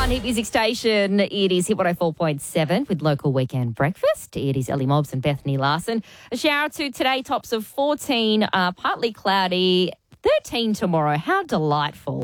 one hit music station. It is Hit 104.7 with local weekend breakfast. It is Ellie Mobbs and Bethany Larson. A shower to today, tops of 14, partly cloudy, 13 tomorrow. How delightful.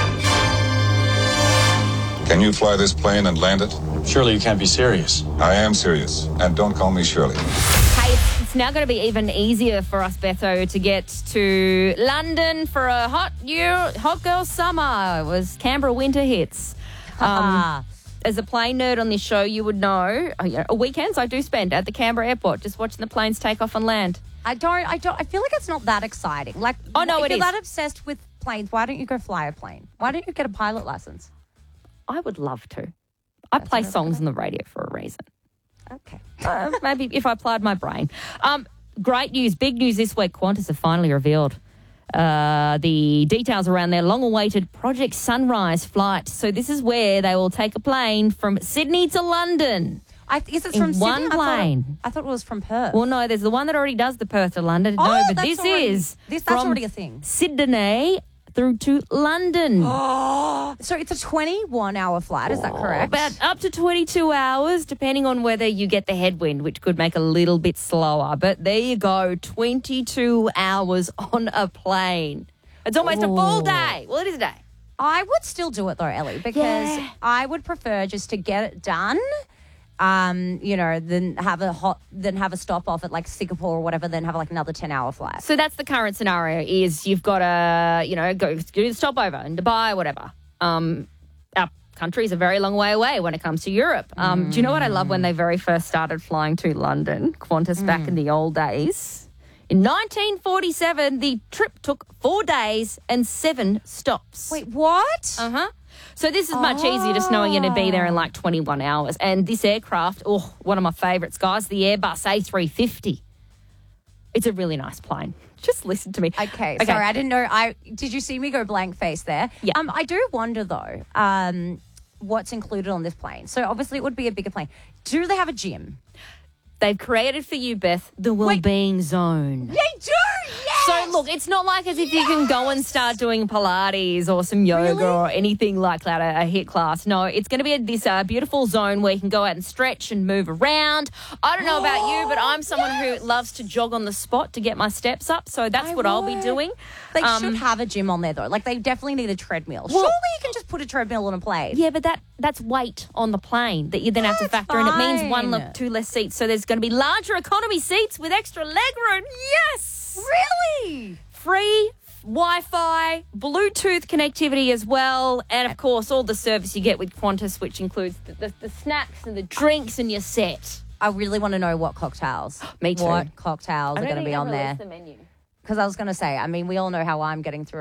Can you fly this plane and land it? Surely you can't be serious. I am serious, and don't call me Shirley. Hey, it's now going to be even easier for us, Betho, to get to London for a hot girl summer. It was Canberra winter hits. As a plane nerd on this show, you would know, weekends I do spend at the Canberra airport just watching the planes take off and land. I feel like it's not that exciting. Like, Oh, no, if it you're is. that obsessed with planes, why don't you go fly a plane? Why don't you get a pilot license? I would love to. I play songs on the radio for a reason. Okay. Maybe if I applied my brain. Great news, big news this week. Qantas have finally revealed the details around their long-awaited Project Sunrise flight. So this is where they will take a plane from Sydney to London. Is it In from one Sydney? plane. I thought it was from Perth. Well, no, there's the one that already does the Perth to London. Oh, no, but that's this already- is that's from already a thing. Sydney through to London. So it's a 21-hour flight, is that correct? About up to 22 hours, depending on whether you get the headwind, which could make a little bit slower. But there you go, 22 hours on a plane. It's almost a full day. Well, it is a day. I would still do it though, Ellie, because Yeah. I would prefer just to get it done. Then have a stop off at like Singapore or whatever, then have like another 10-hour flight. So that's the current scenario is you've got to, go do the stopover in Dubai or whatever. Our country's a very long way away when it comes to Europe. Do you know what I love when they very first started flying to London, Qantas back in the old days? In 1947, the trip took 4 days and 7 stops. Wait, what? Uh-huh. So this is much easier just knowing you're going to be there in like 21 hours. And this aircraft, one of my favourites, guys, the Airbus A350. It's a really nice plane. Just listen to me. Okay, sorry, I didn't know. Did you see me go blank face there? Yeah. I do wonder though, what's included on this plane. So obviously it would be a bigger plane. Do they have a gym? They've created for you, Beth, the wellbeing zone. They do. Yes. So, look, it's not like as if you can go and start doing Pilates or some yoga or anything like that, a HIIT class. No, it's going to be this beautiful zone where you can go out and stretch and move around. I don't know about you, but I'm someone who loves to jog on the spot to get my steps up, so that's what I'll be doing. They should have a gym on there though. Like they definitely need a treadmill. Surely you can just put a treadmill on a plane. Yeah, but that's weight on the plane that you then have to factor in. It means two less seats, so there's going to be larger economy seats with extra legroom. Yes! Really? Free Wi-Fi, Bluetooth connectivity as well, and of course all the service you get with Qantas, which includes the snacks and the drinks, and your set. I really want to know what cocktails. Me too. What cocktails are going to be on there? The menu. Because I was going to say, I mean, we all know how I'm getting through